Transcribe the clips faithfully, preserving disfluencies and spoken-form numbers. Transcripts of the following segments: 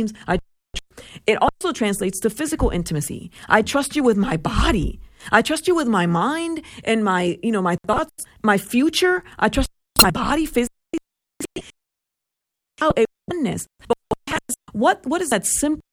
dreams. I It also translates to physical intimacy. I trust you with my body. I trust you with my mind and my, you know, my thoughts, my future. I trust my body physically. How a oneness. But what, has, what what is that simple?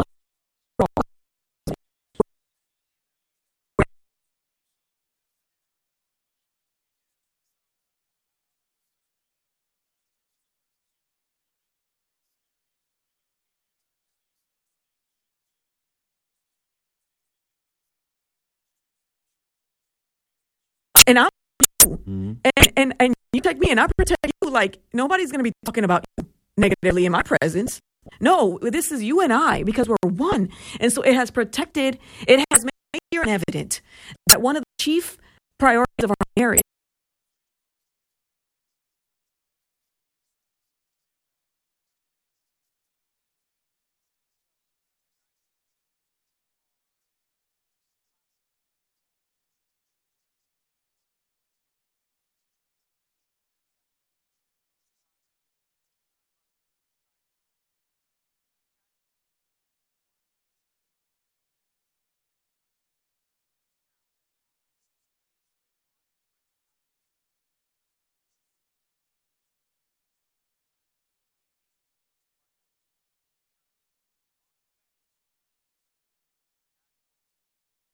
And I'm mm-hmm. and, and and you protect me and I protect you. Like nobody's gonna be talking about you negatively in my presence. No, this is you and I because we're one. And so it has protected, it has made clear and evident that one of the chief priorities of our marriage